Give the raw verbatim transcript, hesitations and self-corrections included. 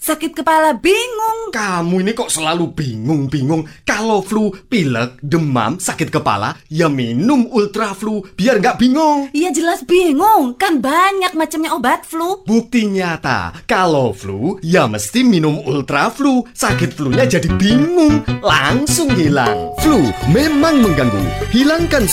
sakit kepala bingung. Kamu ini kok selalu bingung-bingung. Kalau flu, pilek, demam, sakit kepala, ya minum Ultra Flu biar nggak bingung. Ya jelas bingung, kan banyak macamnya obat flu. Bukti nyata, kalau flu, ya mesti minum Ultra Flu. Sakit flu-nya jadi bingung, langsung hilang. Flu memang mengganggu. Hilangkan